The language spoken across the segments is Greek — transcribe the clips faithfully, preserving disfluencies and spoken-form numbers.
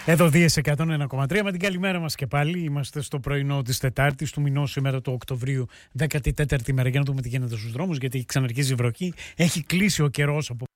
Εδώ Δίες εκατόν ένα κόμμα τρία με την καλημέρα μας και πάλι. Είμαστε στο πρωινό της Τετάρτης του μηνός σήμερα του Οκτωβρίου, δέκατη τέταρτη μέρα, για να δούμε τι γίνεται στους δρόμους, γιατί έχει ξαναρχίσει η βροχή, έχει κλείσει ο καιρός από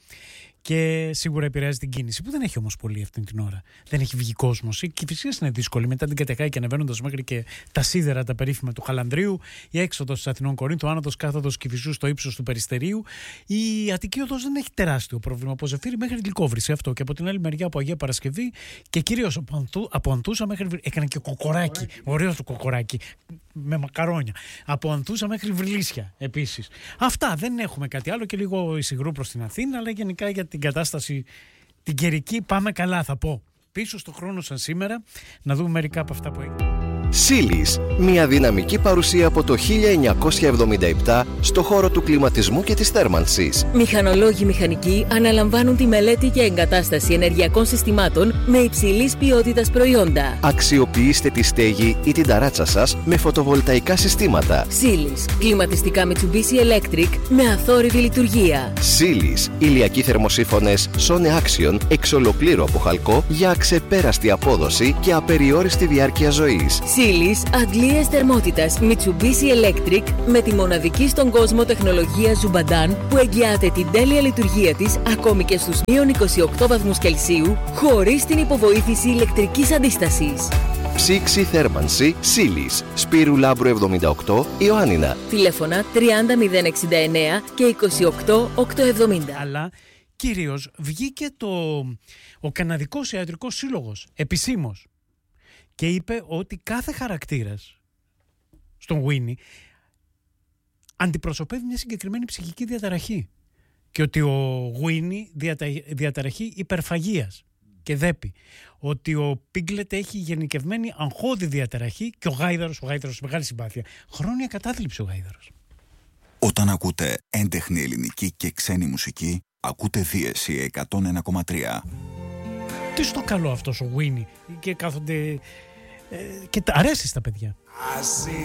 και σίγουρα επηρεάζει την κίνηση, που δεν έχει όμως πολύ αυτή την ώρα. Δεν έχει βγει κόσμος. Η Κηφισίας είναι δύσκολη μετά την Κατεχάκη, ανεβαίνοντας μέχρι και τα σίδερα τα περίφημα του Χαλανδρίου, η έξοδος της Αθηνών Κορίνθου, άνοδος κάθοδος Κηφισού στο ύψος του Περιστερίου. Η Αττική οδός δεν έχει τεράστιο πρόβλημα από Ζεφύρι μέχρι Γλυκόβρηση, αυτό. Και από την άλλη μεριά από Αγία Παρασκευή και κυρίως από, Ανθού, από Ανθούσα μέχρι. Έκανε και κοκοράκι. Ωραίο το κοκοράκι. Με μακαρόνια. Από Ανθούσα μέχρι Βρυλίσια επίσης. Αυτά, δεν έχουμε κάτι άλλο και λίγο εισηγρού προς την Αθήνα, αλλά γενικά για την κατάσταση την καιρική πάμε καλά, θα πω. Πίσω στο χρόνο σαν σήμερα να δούμε μερικά από αυτά που έγινε. Σίλις, μια δυναμική παρουσία από το χίλια εννιακόσια εβδομήντα επτά στο χώρο του κλιματισμού και της θέρμανσης. Μηχανολόγοι μηχανικοί αναλαμβάνουν τη μελέτη και εγκατάσταση ενεργειακών συστημάτων με υψηλής ποιότητας προϊόντα. Αξιοποιήστε τη στέγη ή την ταράτσα σας με φωτοβολταϊκά συστήματα. Σίλις, κλιματιστικά Mitsubishi Electric με αθόρυβη λειτουργία. Σίλις, ηλιακοί θερμοσύφωνες Sone Action εξ ολοκλήρου από χαλκό για αξεπέραστη απόδοση και απεριόριστη διάρκεια ζωής. Σίλις, αντλίες θερμότητας Mitsubishi Electric με τη μοναδική στον κόσμο τεχνολογία Zubadan που εγγυάται την τέλεια λειτουργία της ακόμη και στους μείον είκοσι οκτώ βαθμούς Κελσίου χωρίς την υποβοήθηση ηλεκτρικής αντίστασης. Ψήξη θέρμανση Σίλις, Σπύρου Λάμπρου εβδομήντα οκτώ, Ιωάννινα. Τηλέφωνα τριάντα μηδέν εξήντα εννέα και είκοσι οκτώ οκτακόσια εβδομήντα. Αλλά κυρίως βγήκε το, ο Καναδικός Ιατρικός Σύλλογος επισήμως και είπε ότι κάθε χαρακτήρας στον Γουίνι αντιπροσωπεύει μια συγκεκριμένη ψυχική διαταραχή και ότι ο Γουίνι διατα... διαταραχή υπερφαγίας και δέπη, ότι ο Πίγκλετ έχει γενικευμένη αγχώδη διαταραχή και ο Γάιδαρος, ο Γάιδαρος μεγάλη συμπάθεια, χρόνια κατάθλιψη ο Γάιδαρος. Όταν ακούτε έντεχνη ελληνική και ξένη μουσική, ακούτε Δίεση εκατόν ένα κόμμα τρία. Τι στο καλό αυτός ο Γουίνι και κάθονται ε, και αρέσει στα παιδιά.